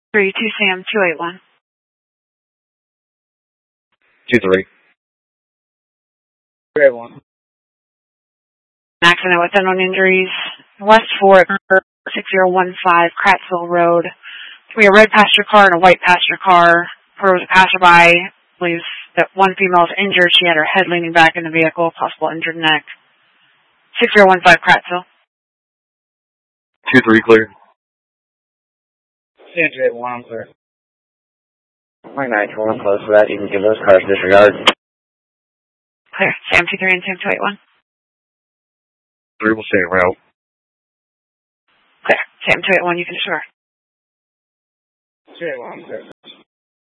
32 Sam 281. 23. 281. Accident with unknown injuries. West 4 at 6015 Crattsville Road. We have a red passenger car and a white passenger car. There was a passerby. Believes that one female is injured. She had her head leaning back in the vehicle, possible injured neck. 6015 Crattsville. 23 clear. Sam 281, I'm clear. My 921 close to that. You can give those cars disregard. Clear. Sam 23 and Sam 281. 3 will stay en route. Clear. Sam 281, you can disregard. 281, I'm clear.